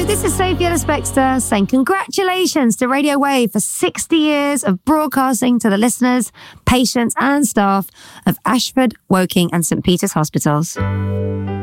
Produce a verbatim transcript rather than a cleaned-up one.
this is Sophie Ellis-Bextor saying congratulations to Radio Wave for sixty years of broadcasting to the listeners, patients and staff of Ashford, Woking and St Peter's Hospitals.